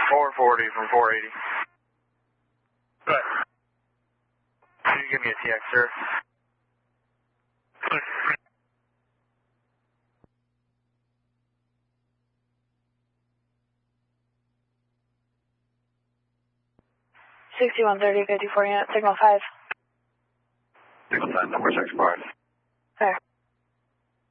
440 from 480. Good. Can you give me a TX, sir? Good. 6130, 54 unit, signal 5. Signal 5, number 6 bar.